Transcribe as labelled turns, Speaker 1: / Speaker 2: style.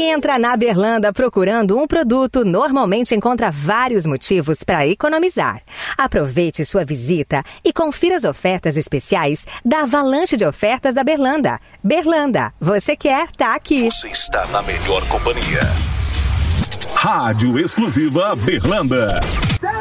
Speaker 1: Quem entra na Berlanda procurando um produto normalmente encontra vários motivos para economizar. Aproveite sua visita e confira as ofertas especiais da avalanche de ofertas da Berlanda. Berlanda, você quer, tá aqui.
Speaker 2: Você está na melhor companhia.
Speaker 3: Rádio exclusiva Berlanda.